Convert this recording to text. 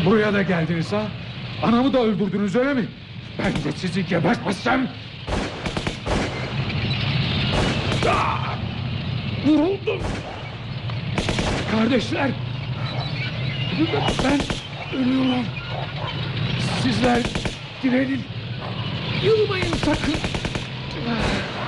Buraya da geldiniz ha? Anamı da öldürdünüz öyle mi? Ben de sizi gebertmezsem... Vuruldum. Kardeşler, ben ölüyorum. Sizler direnin, yılmayın sakın.